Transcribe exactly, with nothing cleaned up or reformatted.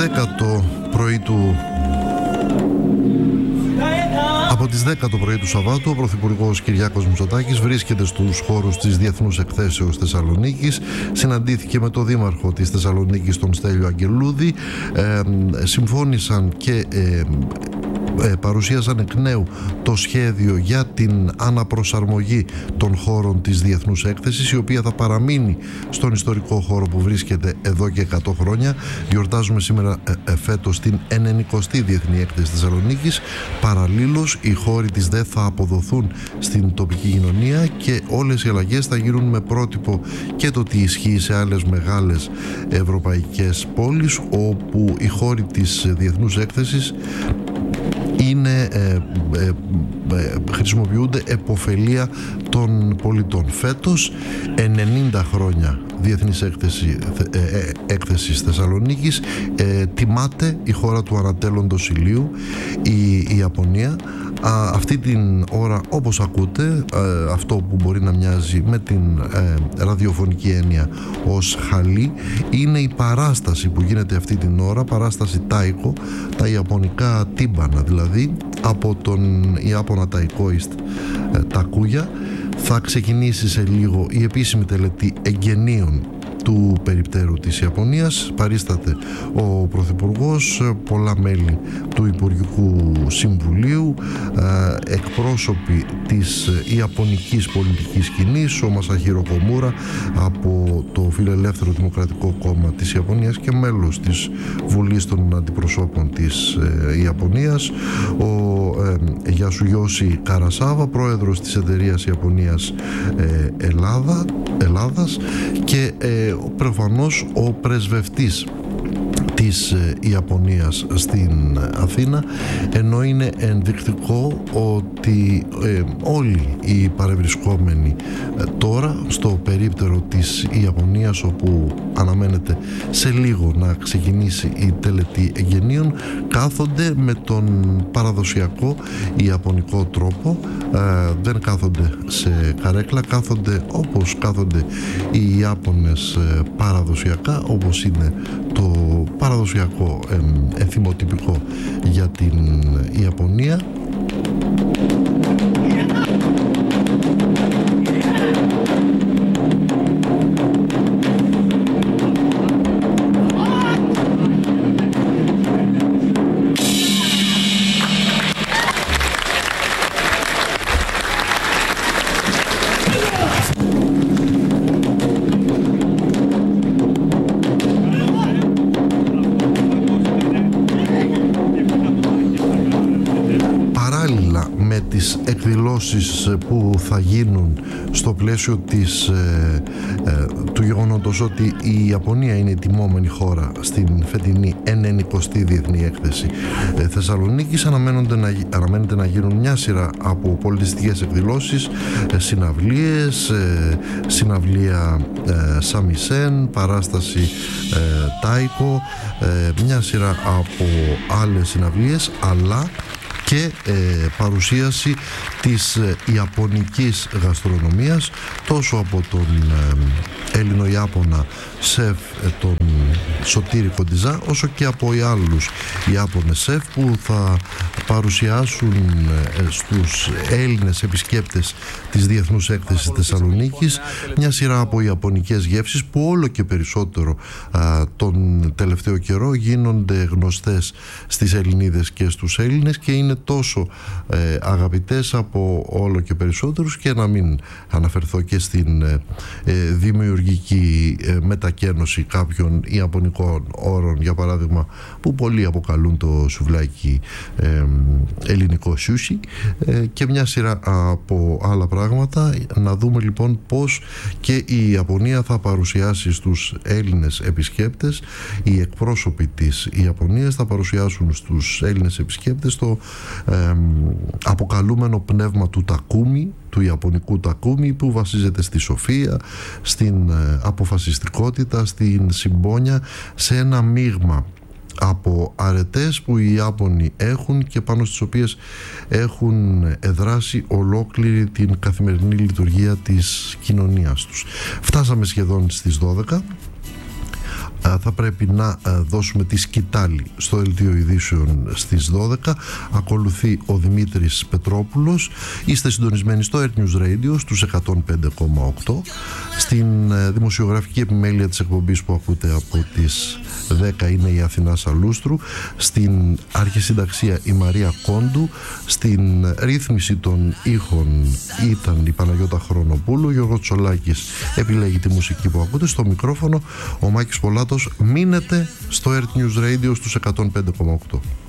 δέκα το πρωί του Από τις δέκα το πρωί του Σαββάτου, ο Πρωθυπουργός Κυριάκος Μητσοτάκης βρίσκεται στους χώρους της Διεθνούς Εκθέσεως Θεσσαλονίκης. Συναντήθηκε με το Δήμαρχο της Θεσσαλονίκης, τον Στέλιο Αγγελούδη. Ε, συμφώνησαν και ε, ε, παρουσίασαν εκ νέου το σχέδιο για την αναπροσαρμογή των χώρων της Διεθνούς Έκθεσης, η οποία θα παραμείνει στον ιστορικό χώρο που βρίσκεται εδώ και εκατό χρόνια. Γιορτάζουμε σήμερα ε, ε, φέτος την ενενηκοστή Διεθνή Έκθεση Θεσσαλονίκης. Παραλλήλως, οι χώροι της ΔΕ θα αποδοθούν στην τοπική κοινωνία και όλες οι αλλαγές θα γίνουν με πρότυπο και το τι ισχύει σε άλλες μεγάλες ευρωπαϊκές πόλεις, όπου οι χώροι της Διεθνούς Έκθεσης είναι, ε, ε, ε, χρησιμοποιούνται επωφελία των πολιτών. Φέτος, ενενήντα χρόνια Διεθνής Έκθεση, ε, ε, Έκθεσης Θεσσαλονίκης, ε, τιμάται η χώρα του ανατέλλοντος ηλίου, η, η Ιαπωνία. Α, αυτή την ώρα, όπως ακούτε, ε, αυτό που μπορεί να μοιάζει με την ε, ραδιοφωνική έννοια ως χαλί, είναι η παράσταση που γίνεται αυτή την ώρα, παράσταση Taiko, τα ιαπωνικά τύμπανα δηλαδή, από τον Ιάπωνα ταϊκόιστ ε, Τακούγια. Θα ξεκινήσει σε λίγο η επίσημη τελετή εγγενείων του περιπτέρου της Ιαπωνίας. Παρίσταται ο Πρωθυπουργός, πολλά μέλη του Υπουργικού Συμβουλίου, εκπρόσωποι της Ιαπωνικής πολιτικής σκηνής, ο Μασαχίρο Κομούρα από το Φιλελεύθερο Δημοκρατικό Κόμμα της Ιαπωνίας και μέλος της Βουλής των Αντιπροσώπων της Ιαπωνίας, ο Γιασουγιώση Καρασάβα, πρόεδρος της εταιρείας Ιαπωνίας Ελλάδα, Ελλάδας, και προφανώς ο πρεσβευτής της Ιαπωνίας στην Αθήνα, ενώ είναι ενδεικτικό ότι ε, όλοι οι παρευρισκόμενοι ε, τώρα στο περίπτερο της Ιαπωνίας, όπου αναμένεται σε λίγο να ξεκινήσει η τελετή εγγενείων, κάθονται με τον παραδοσιακό ιαπωνικό τρόπο, ε, δεν κάθονται σε καρέκλα, κάθονται όπως κάθονται οι Ιάπωνες ε, παραδοσιακά, όπως είναι το παραδοσιακό ε, ενθυμοτυπικό για την Ιαπωνία. Τις εκδηλώσεις που θα γίνουν στο πλαίσιο της, ε, ε, του γεγονότος ότι η Ιαπωνία είναι η τιμόμενη χώρα στην φετινή ενενηκοστή Διεθνή Έκθεση ε, Θεσσαλονίκης, αναμένονται να, αναμένεται να γίνουν μια σειρά από πολιτιστικές εκδηλώσεις, ε, συναυλίες, ε, συναυλία ε, Σαμισέν, παράσταση ε, Taiko, ε, μια σειρά από άλλες συναυλίες, αλλά και ε, παρουσίαση της ε, ιαπωνικής γαστρονομίας, τόσο από τον ε, Έλληνο-Ιάπωνα σεφ ε, τον Σωτήρη Κοντιζά, όσο και από οι άλλους Ιάπωνες σεφ που θα παρουσιάσουν ε, στους Έλληνες επισκέπτες της Διεθνούς Έκθεσης Θεσσαλονίκης μια σειρά από ιαπωνικές γεύσεις που όλο και περισσότερο α, τον τελευταίο καιρό γίνονται γνωστές στις Ελληνίδες και στους Έλληνες και είναι τόσο ε, αγαπητές από όλο και περισσότερους, και να μην αναφερθώ και στην ε, ε, δημιουργική ε, μετακαίνωση κάποιων ιαπωνικών όρων, για παράδειγμα, που πολλοί αποκαλούν το σουβλάκι ε, ελληνικό σούσι, ε, και μια σειρά από άλλα πράγματα. Να δούμε λοιπόν πώς και η Ιαπωνία θα παρουσιάσει στους Έλληνες επισκέπτες, οι εκπρόσωποι της Ιαπωνίας θα παρουσιάσουν στους Έλληνες επισκέπτες το ε, αποκαλούμενο πνεύμα του τακούμι, του ιαπωνικού τακούμι, που βασίζεται στη σοφία, στην ε, αποφασιστικότητα, στην συμπόνια, σε ένα μείγμα από αρετές που οι Ιάπωνοι έχουν και πάνω στις οποίες έχουν εδράσει ολόκληρη την καθημερινή λειτουργία της κοινωνίας τους. Φτάσαμε σχεδόν στις δώδεκα. θα πρέπει να δώσουμε τη σκητάλη στο δελτίο ειδήσεων στις δώδεκα. Ακολουθεί ο Δημήτρης Πετρόπουλος. Είστε συντονισμένοι στο Earth News Radio στους εκατόν πέντε κόμμα οκτώ, στην δημοσιογραφική επιμέλεια της εκπομπής που ακούτε από τις δέκα είναι η Αθηνά Σαλούστρου, στην αρχισυνταξία η Μαρία Κόντου, στην ρύθμιση των ήχων ήταν η Παναγιώτα Χρονοπούλου, ο Γιώργος Τσολάκης επιλέγει τη μουσική που ακούτε, στο μικρόφωνο ο Μάκης Πολάτος. Μείνετε στο Earth News Radio στους εκατόν πέντε κόμμα οκτώ.